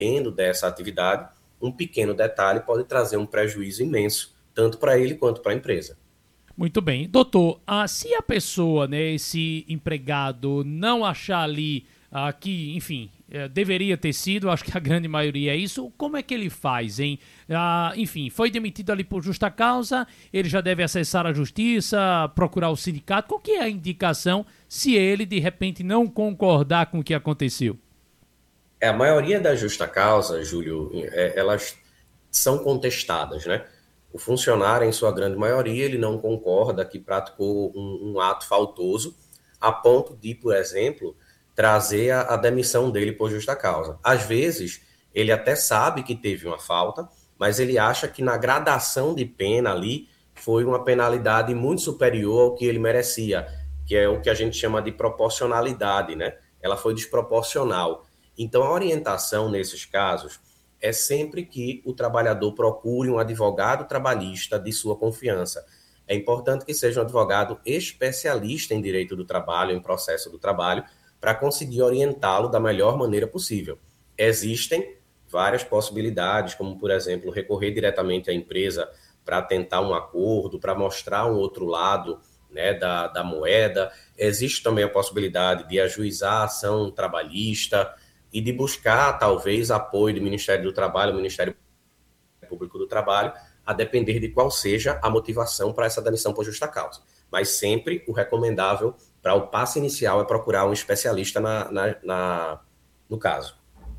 dessa atividade, um pequeno detalhe pode trazer um prejuízo imenso, tanto para ele quanto para a empresa. Muito bem. Doutor, se a pessoa, né, esse empregado, não achar ali que, enfim, deveria ter sido, acho que a grande maioria é isso, como é que ele faz, hein? Enfim, foi demitido ali por justa causa, ele já deve acessar a justiça, procurar o sindicato. Qual que é a indicação se ele, de repente, não concordar com o que aconteceu? A maioria da justa causa, Júlio, elas são contestadas, né? O funcionário, em sua grande maioria, ele não concorda que praticou um ato faltoso a ponto de, por exemplo, trazer a demissão dele por justa causa. Às vezes, ele até sabe que teve uma falta, mas ele acha que na gradação de pena ali foi uma penalidade muito superior ao que ele merecia, que é o que a gente chama de proporcionalidade, né? Ela foi desproporcional. Então, a orientação nesses casos é sempre que o trabalhador procure um advogado trabalhista de sua confiança. É importante que seja um advogado especialista em direito do trabalho, em processo do trabalho, para conseguir orientá-lo da melhor maneira possível. Existem várias possibilidades, como, por exemplo, recorrer diretamente à empresa para tentar um acordo, para mostrar um outro lado, né, da moeda. Existe também a possibilidade de ajuizar a ação trabalhista e de buscar, talvez, apoio do Ministério do Trabalho, do Ministério Público do Trabalho, a depender de qual seja a motivação para essa demissão por justa causa. Mas sempre o recomendável para o passo inicial é procurar um especialista no caso.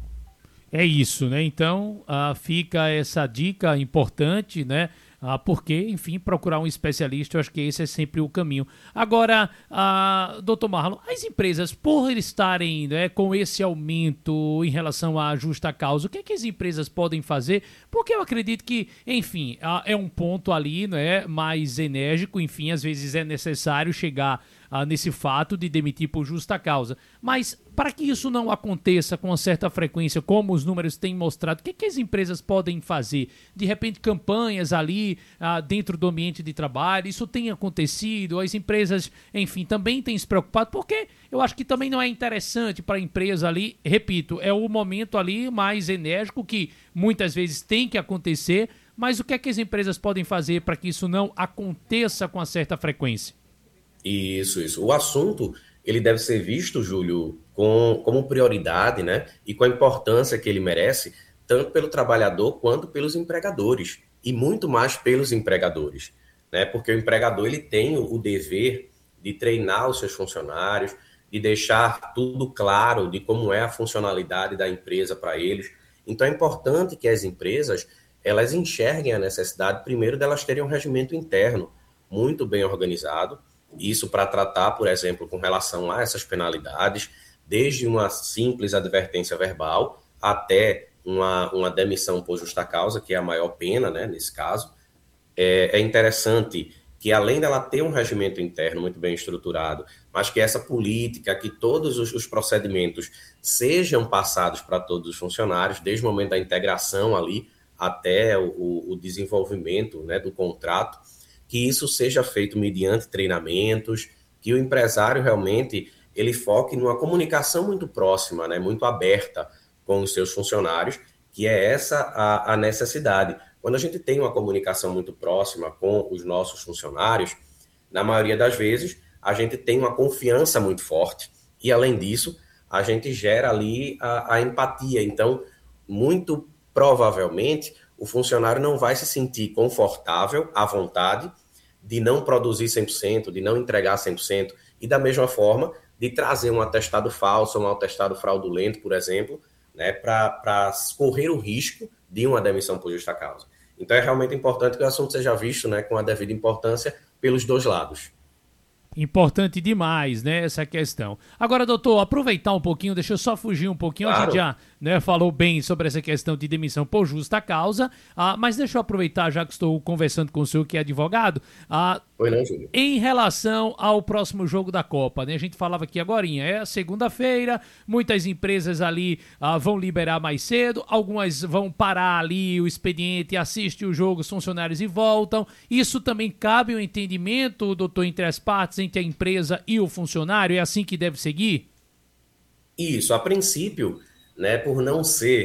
É isso, né? Então, fica essa dica importante, né? Porque, enfim, procurar um especialista, eu acho que esse é sempre o caminho. Agora, doutor Marlon, as empresas, por estarem, né, com esse aumento em relação à justa causa, o que é que as empresas podem fazer? Porque eu acredito que, enfim, é um ponto ali, né, mais enérgico, enfim, às vezes é necessário chegar nesse fato de demitir por justa causa. Mas, para que isso não aconteça com uma certa frequência, como os números têm mostrado, o que, é que as empresas podem fazer? De repente, campanhas ali dentro do ambiente de trabalho, isso tem acontecido, as empresas, enfim, também têm se preocupado, porque eu acho que também não é interessante para a empresa ali, repito, é o momento ali mais enérgico que muitas vezes tem que acontecer, mas o que é que as empresas podem fazer para que isso não aconteça com uma certa frequência? Isso. O assunto, ele deve ser visto, Júlio, como prioridade, né? E com a importância que ele merece, tanto pelo trabalhador quanto pelos empregadores. E muito mais pelos empregadores, né? Porque o empregador, ele tem o dever de treinar os seus funcionários, de deixar tudo claro de como é a funcionalidade da empresa para eles. Então, é importante que as empresas, elas enxerguem a necessidade, primeiro, delas terem um regimento interno muito bem organizado, isso para tratar, por exemplo, com relação a essas penalidades, desde uma simples advertência verbal até uma demissão por justa causa, que é a maior pena, né, nesse caso. É interessante que, além dela ter um regimento interno muito bem estruturado, mas que essa política, que todos os procedimentos sejam passados para todos os funcionários, desde o momento da integração ali até o desenvolvimento, né, do contrato, que isso seja feito mediante treinamentos, que o empresário realmente ele foque numa comunicação muito próxima, né, muito aberta com os seus funcionários, que é essa a necessidade. Quando a gente tem uma comunicação muito próxima com os nossos funcionários, na maioria das vezes, a gente tem uma confiança muito forte. E, além disso, a gente gera ali a empatia. Então, muito provavelmente, o funcionário não vai se sentir confortável, à vontade, de não produzir 100%, de não entregar 100%, e da mesma forma de trazer um atestado falso, um atestado fraudulento, por exemplo, né, para correr o risco de uma demissão por justa causa. Então é realmente importante que o assunto seja visto, né, com a devida importância pelos dois lados. Importante demais, né, essa questão. Agora, doutor, aproveitar um pouquinho, deixa eu só fugir um pouquinho, a gente Claro. já, né, falou bem sobre essa questão de demissão por justa causa, mas deixa eu aproveitar, já que estou conversando com o senhor que é advogado, Pois não, Júlio? em relação ao próximo jogo da Copa, né? A gente falava aqui agorinha, é segunda-feira, muitas empresas ali vão liberar mais cedo, algumas vão parar ali o expediente, assistem o jogo, os funcionários e voltam. Isso também cabe um entendimento, doutor, entre as partes, entre a empresa e o funcionário? É assim que deve seguir? Isso, a princípio, né, por não ser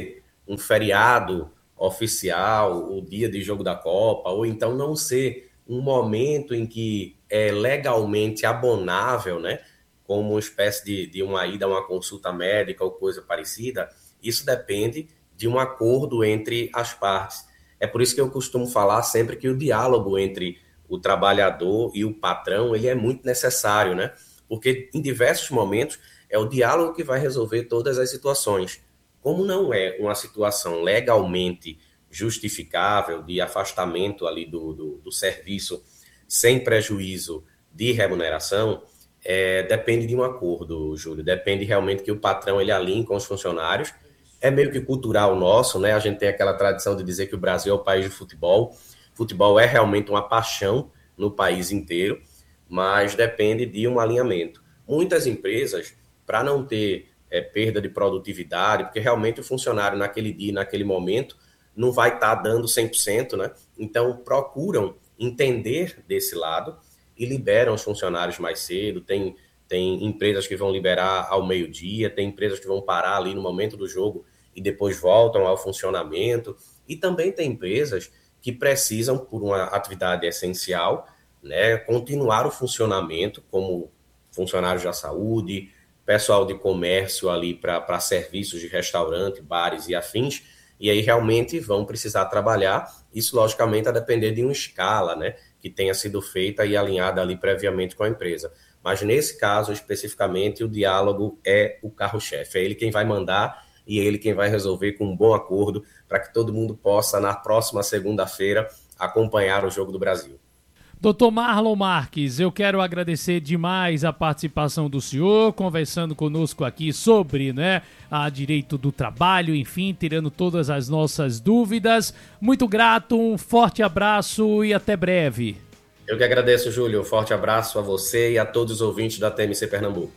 um feriado oficial, o dia de jogo da Copa, ou então não ser um momento em que é legalmente abonável, né, como uma espécie de uma ida a uma consulta médica ou coisa parecida, isso depende de um acordo entre as partes. É por isso que eu costumo falar sempre que o diálogo entre o trabalhador e o patrão, ele é muito necessário, né? Porque em diversos momentos é o diálogo que vai resolver todas as situações. Como não é uma situação legalmente justificável de afastamento ali do serviço sem prejuízo de remuneração, depende de um acordo, Júlio. Depende realmente que o patrão ele alinhe com os funcionários. É meio que cultural nosso, né? A gente tem aquela tradição de dizer que o Brasil é o país de futebol. Futebol é realmente uma paixão no país inteiro, mas depende de um alinhamento. Muitas empresas, para não ter perda de produtividade, porque realmente o funcionário naquele dia, naquele momento, não vai estar dando 100%, né? Então, procuram entender desse lado e liberam os funcionários mais cedo. Tem empresas que vão liberar ao meio-dia, tem empresas que vão parar ali no momento do jogo e depois voltam ao funcionamento. E também tem empresas que precisam, por uma atividade essencial, né, continuar o funcionamento, como funcionários da saúde, pessoal de comércio ali para serviços de restaurante, bares e afins, e aí realmente vão precisar trabalhar. Isso, logicamente, a depender de uma escala, né, que tenha sido feita e alinhada ali previamente com a empresa. Mas nesse caso, especificamente, o diálogo é o carro-chefe. É ele quem vai mandar e é ele quem vai resolver com um bom acordo para que todo mundo possa, na próxima segunda-feira, acompanhar o Jogo do Brasil. Doutor Marlon Marques, eu quero agradecer demais a participação do senhor, conversando conosco aqui sobre, a direito do trabalho, enfim, tirando todas as nossas dúvidas. Muito grato, um forte abraço e até breve. Eu que agradeço, Júlio. Um forte abraço a você e a todos os ouvintes da TMC Pernambuco.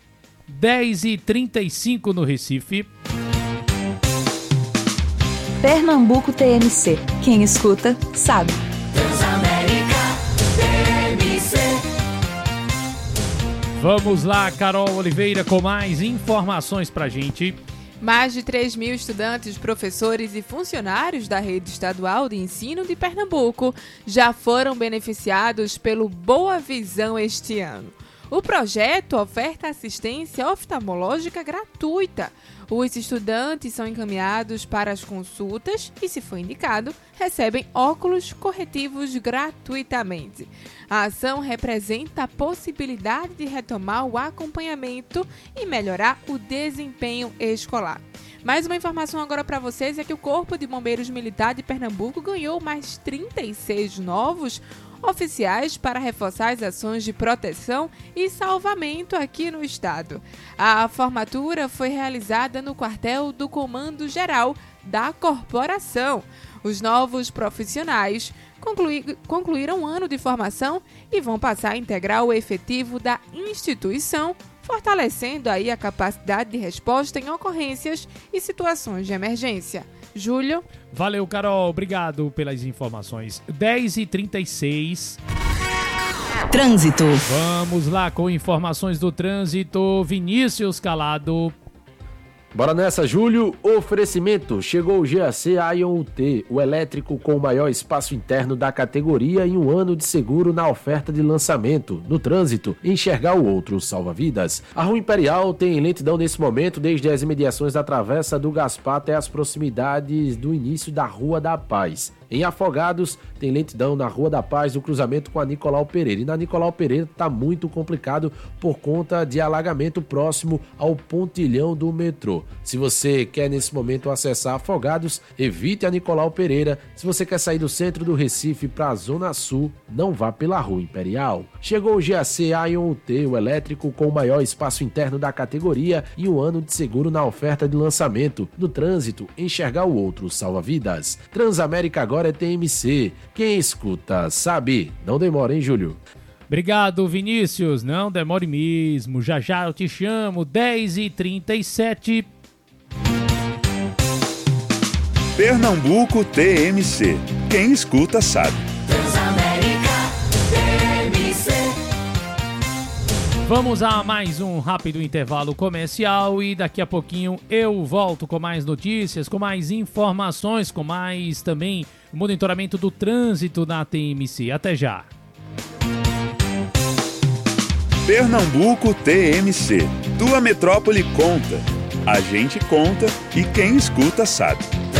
10h35 no Recife. Pernambuco TMC. Quem escuta, sabe. Vamos lá, Carol Oliveira, com mais informações pra gente. Mais de 3.000 estudantes, professores e funcionários da Rede Estadual de Ensino de Pernambuco já foram beneficiados pelo Boa Visão este ano. O projeto oferta assistência oftalmológica gratuita. Os estudantes são encaminhados para as consultas e, se for indicado, recebem óculos corretivos gratuitamente. A ação representa a possibilidade de retomar o acompanhamento e melhorar o desempenho escolar. Mais uma informação agora para vocês é que o Corpo de Bombeiros Militar de Pernambuco ganhou mais 36 novos oficiais para reforçar as ações de proteção e salvamento aqui no estado. A formatura foi realizada no quartel do Comando Geral da corporação. Os novos profissionais concluíram um ano de formação e vão passar a integrar o efetivo da instituição, fortalecendo aí a capacidade de resposta em ocorrências e situações de emergência. Júlio. Valeu, Carol. Obrigado pelas informações. 10h36. Trânsito. Vamos lá com informações do trânsito. Vinícius Calado. Bora nessa, Júlio. Oferecimento. Chegou o GAC Ion T, o elétrico com o maior espaço interno da categoria e um ano de seguro na oferta de lançamento. No trânsito, enxergar o outro salva vidas. A Rua Imperial tem lentidão nesse momento desde as imediações da Travessa do Gaspar até as proximidades do início da Rua da Paz. Em Afogados, tem lentidão na Rua da Paz, do cruzamento com a Nicolau Pereira. E na Nicolau Pereira está muito complicado por conta de alagamento próximo ao pontilhão do metrô. Se você quer nesse momento acessar Afogados, evite a Nicolau Pereira. Se você quer sair do centro do Recife para a Zona Sul, não vá pela Rua Imperial. Chegou o GAC Ion T, o elétrico com o maior espaço interno da categoria e um ano de seguro na oferta de lançamento. No trânsito, enxergar o outro salva vidas. Transamérica agora é TMC. Quem escuta, sabe. Não demora, hein, Júlio? Obrigado, Vinícius. Não demore mesmo. Já já eu te chamo. 10h37. Pernambuco TMC. Quem escuta, sabe. Vamos a mais um rápido intervalo comercial e daqui a pouquinho eu volto com mais notícias, com mais informações, com mais também monitoramento do trânsito na TMC. Até já! Pernambuco TMC. Tua metrópole conta. A gente conta e quem escuta sabe.